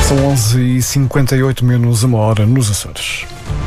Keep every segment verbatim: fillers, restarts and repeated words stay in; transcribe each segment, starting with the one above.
São onze e cinquenta e oito, menos uma hora nos Açores.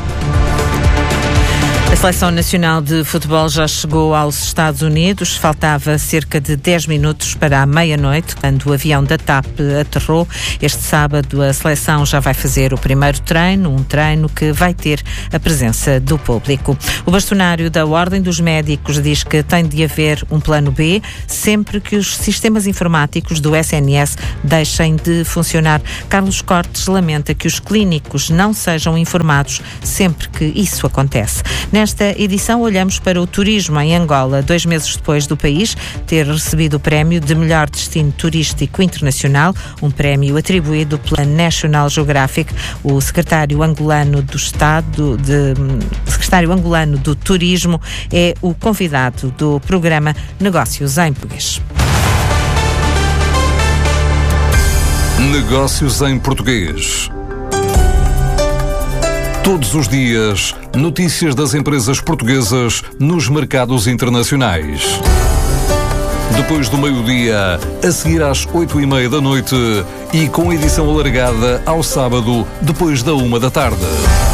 A Seleção Nacional de Futebol já chegou aos Estados Unidos. Faltava cerca de dez minutos para a meia-noite, quando o avião da T A P aterrou. Este sábado a seleção já vai fazer o primeiro treino, um treino que vai ter a presença do público. O bastonário da Ordem dos Médicos diz que tem de haver um plano B sempre que os sistemas informáticos do S N S deixem de funcionar. Carlos Cortes lamenta que os clínicos não sejam informados sempre que isso acontece. Nesta edição olhamos para o turismo em Angola, dois meses depois do país ter recebido o prémio de melhor destino turístico internacional, um prémio atribuído pela National Geographic. O secretário angolano do Estado, de, secretário angolano do Turismo, é o convidado do programa Negócios em Português. Negócios em Português. Todos os dias, notícias das empresas portuguesas nos mercados internacionais. Depois do meio-dia, a seguir às oito e meia da noite e com edição alargada ao sábado, depois da uma da tarde.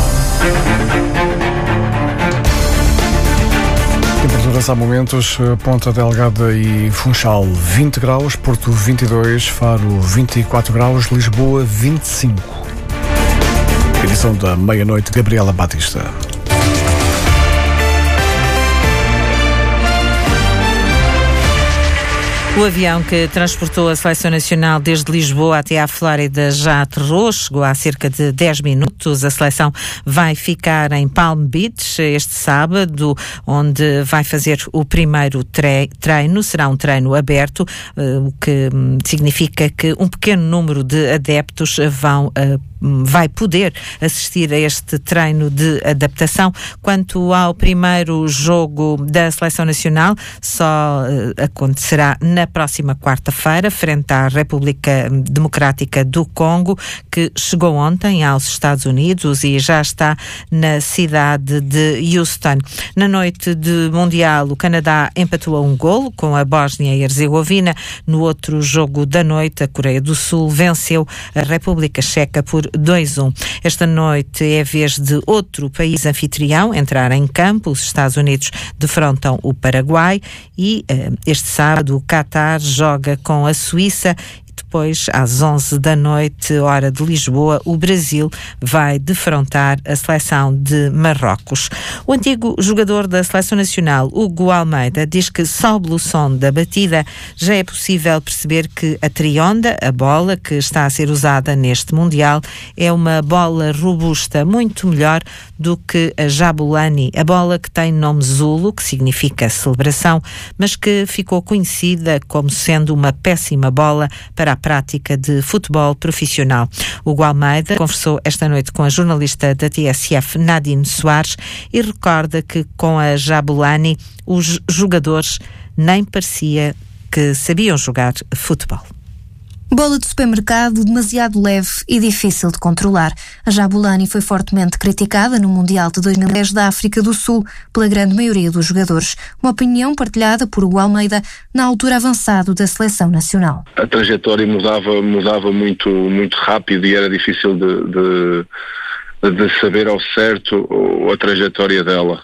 Temperaturas há momentos: Ponta Delgada e Funchal vinte graus, Porto vinte e dois, Faro vinte e quatro graus, Lisboa vinte e cinco. Edição da meia-noite, Gabriela Batista. O avião que transportou a Seleção Nacional desde Lisboa até à Flórida já aterrou, chegou há cerca de dez minutos. A seleção vai ficar em Palm Beach este sábado, onde vai fazer o primeiro treino. Será um treino aberto, o que significa que um pequeno número de adeptos vão vai poder assistir a este treino de adaptação. Quanto ao primeiro jogo da Seleção Nacional, só uh, acontecerá na próxima quarta-feira, frente à República Democrática do Congo, que chegou ontem aos Estados Unidos e já está na cidade de Houston. Na noite de Mundial, o Canadá empatou a um golo com a Bósnia e Herzegovina. No outro jogo da noite, a Coreia do Sul venceu a República Checa por dois a um. Esta noite é a vez de outro país anfitrião entrar em campo. Os Estados Unidos defrontam o Paraguai e uh, este sábado o Qatar joga com a Suíça. Depois, às onze da noite, hora de Lisboa, o Brasil vai defrontar a seleção de Marrocos. O antigo jogador da Seleção Nacional, Hugo Almeida, diz que só pelo som da batida já é possível perceber que a trionda, a bola que está a ser usada neste Mundial, é uma bola robusta, muito melhor do que a Jabulani, a bola que tem nome Zulu, que significa celebração, mas que ficou conhecida como sendo uma péssima bola para a prática de futebol profissional. Hugo Almeida conversou esta noite com a jornalista da T S F, Nadine Soares, e recorda que com a Jabulani os jogadores nem parecia que sabiam jogar futebol. Bola de supermercado demasiado leve e difícil de controlar. A Jabulani foi fortemente criticada no Mundial de dois mil e dez da África do Sul pela grande maioria dos jogadores. Uma opinião partilhada por Hugo Almeida, na altura avançado da Seleção Nacional. A trajetória mudava, mudava muito, muito rápido e era difícil de... de... de saber ao certo a trajetória dela.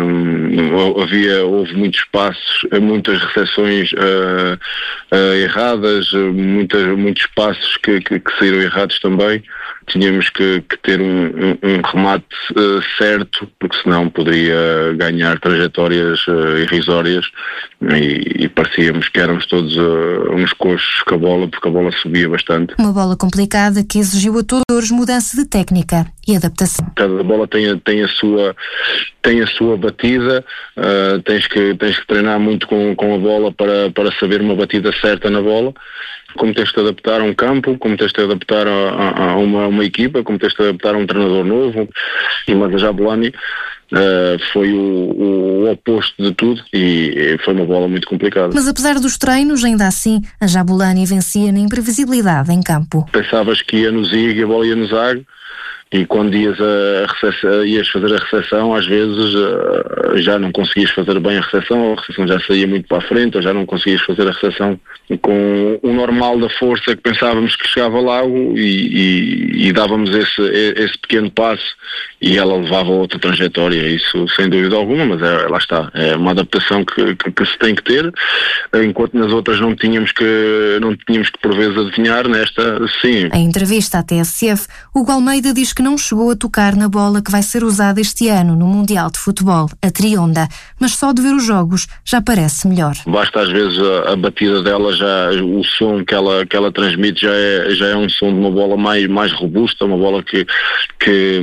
Um, havia, houve muitos passos, muitas recepções uh, uh, erradas, muitas, muitos passos que, que, que saíram errados também. Tínhamos que, que ter um, um, um remate uh, certo, porque senão poderia ganhar trajetórias uh, irrisórias e, e parecíamos que éramos todos uh, uns coxos com a bola, porque a bola subia bastante. Uma bola complicada que exigiu a todos mudança de técnica e adaptação. Cada bola tem, tem, a, sua, tem a sua batida, uh, tens, que, tens que treinar muito com, com a bola para, para saber uma batida certa na bola. Como tens de adaptar a um campo, como tens de adaptar a, a, a uma, uma equipa, como tens de adaptar a um treinador novo. E mas a Jabulani uh, foi o, o oposto de tudo e, e foi uma bola muito complicada. Mas apesar dos treinos, ainda assim, a Jabulani vencia na imprevisibilidade em campo. Pensavas que ia no zig e a bola ia no zague e quando ias, a recepção, ias fazer a recepção, às vezes já não conseguias fazer bem a recepção, ou a recepção já saía muito para a frente, ou já não conseguias fazer a recepção com o normal da força que pensávamos que chegava lá, e, e, e dávamos esse, esse pequeno passo e ela levava outra trajetória, isso sem dúvida alguma, mas é, lá está, é uma adaptação que, que, que se tem que ter, enquanto nas outras não tínhamos que, não tínhamos que por vezes adivinhar, nesta sim. Em entrevista à T S F, Hugo Almeida diz que não chegou a tocar na bola que vai ser usada este ano no Mundial de Futebol, a Trionda, mas só de ver os jogos já parece melhor. Basta às vezes a, a batida dela, já, o som que ela, que ela transmite já é, já é um som de uma bola mais, mais robusta, uma bola que, que